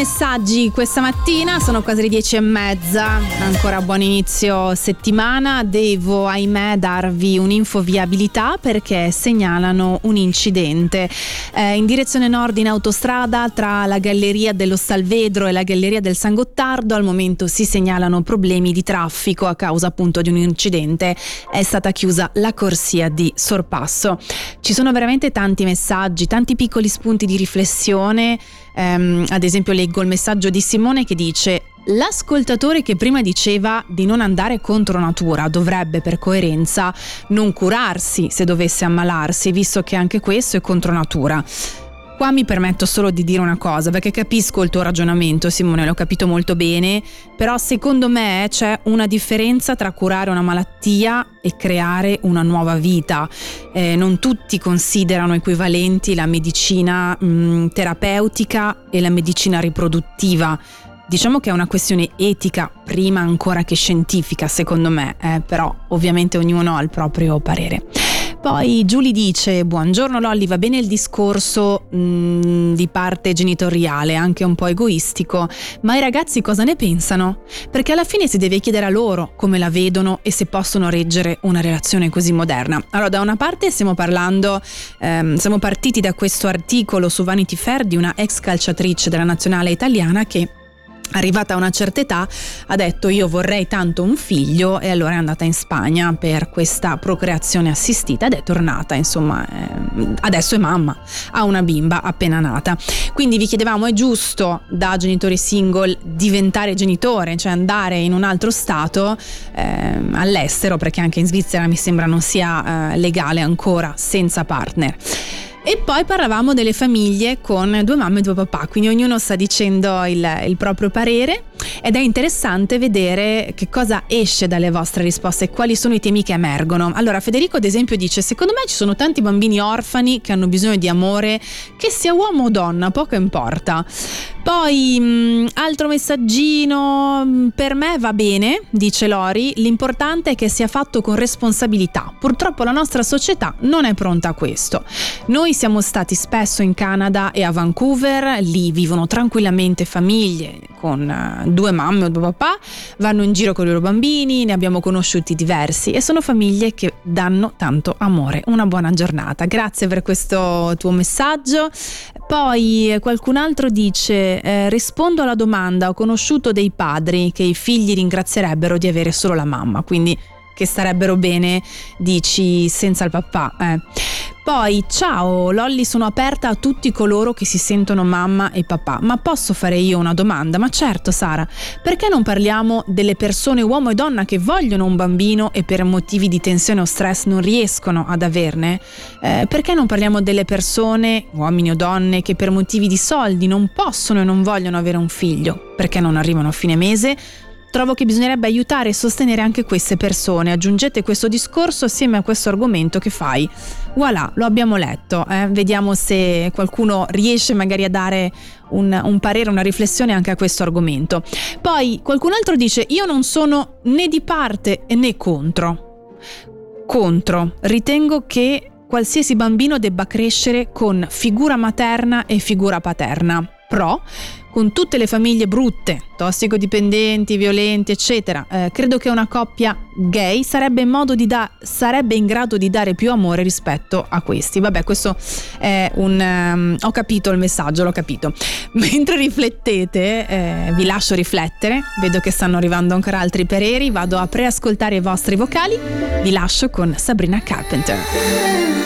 messaggi questa mattina, sono quasi le 10:30, ancora buon inizio settimana. Devo, ahimè, darvi un'infoviabilità perché segnalano un incidente in direzione nord in autostrada tra la galleria dello Salvedro e la galleria del San Gottardo. Al momento si segnalano problemi di traffico a causa appunto di un incidente, è stata chiusa la corsia di sorpasso. Ci sono veramente tanti messaggi, tanti piccoli spunti di riflessione. Ad esempio leggo il messaggio di Simone che dice: l'ascoltatore che prima diceva di non andare contro natura dovrebbe per coerenza non curarsi se dovesse ammalarsi, visto che anche questo è contro natura. Qua mi permetto solo di dire una cosa, perché capisco il tuo ragionamento, Simone, l'ho capito molto bene, però secondo me c'è una differenza tra curare una malattia e creare una nuova vita. Non tutti considerano equivalenti la medicina terapeutica e la medicina riproduttiva. Diciamo che è una questione etica prima ancora che scientifica, secondo me, però ovviamente ognuno ha il proprio parere. Poi Giulia dice: buongiorno Lolli, va bene il discorso di parte genitoriale, anche un po' egoistico, ma i ragazzi cosa ne pensano? Perché alla fine si deve chiedere a loro come la vedono e se possono reggere una relazione così moderna. Allora, da una parte stiamo partiti da questo articolo su Vanity Fair di una ex calciatrice della nazionale italiana che, arrivata a una certa età, ha detto: io vorrei tanto un figlio, e allora è andata in Spagna per questa procreazione assistita ed è tornata, insomma, adesso è mamma, ha una bimba appena nata. Quindi vi chiedevamo: è giusto da genitore single diventare genitore, cioè andare in un altro stato, all'estero, perché anche in Svizzera mi sembra non sia legale ancora, senza partner. E poi parlavamo delle famiglie con due mamme e due papà, quindi ognuno sta dicendo il proprio parere, ed è interessante vedere che cosa esce dalle vostre risposte e quali sono i temi che emergono. Allora, Federico ad esempio dice: secondo me ci sono tanti bambini orfani che hanno bisogno di amore, che sia uomo o donna, poco importa. Poi altro messaggino: per me va bene, dice Lori, l'importante è che sia fatto con responsabilità. Purtroppo la nostra società non è pronta a questo. Noi siamo stati spesso in Canada e a Vancouver, lì vivono tranquillamente famiglie con due mamme o due papà, vanno in giro con i loro bambini, ne abbiamo conosciuti diversi e sono famiglie che danno tanto amore. Una buona giornata, grazie per questo tuo messaggio. Poi qualcun altro dice: rispondo alla domanda, ho conosciuto dei padri che i figli ringrazierebbero di avere solo la mamma, quindi che starebbero bene, dici, senza il papà. Poi, ciao Lolli, sono aperta a tutti coloro che si sentono mamma e papà, ma posso fare io una domanda? Ma certo Sara, perché non parliamo delle persone uomo e donna che vogliono un bambino e per motivi di tensione o stress non riescono ad averne? Perché non parliamo delle persone, uomini o donne, che per motivi di soldi non possono e non vogliono avere un figlio? Perché non arrivano a fine mese? Trovo che bisognerebbe aiutare e sostenere anche queste persone. Aggiungete questo discorso assieme a questo argomento che fai. Voilà, lo abbiamo letto. Vediamo se qualcuno riesce magari a dare un parere, una riflessione anche a questo argomento. Poi qualcun altro dice: io non sono né di parte né contro. Ritengo che qualsiasi bambino debba crescere con figura materna e figura paterna. Pro, con tutte le famiglie brutte, tossicodipendenti, violenti, eccetera, credo che una coppia gay sarebbe in grado di dare più amore rispetto a questi. Vabbè, questo è ho capito il messaggio, l'ho capito. Mentre riflettete, vi lascio riflettere, vedo che stanno arrivando ancora altri pareri, vado a preascoltare i vostri vocali, vi lascio con Sabrina Carpenter.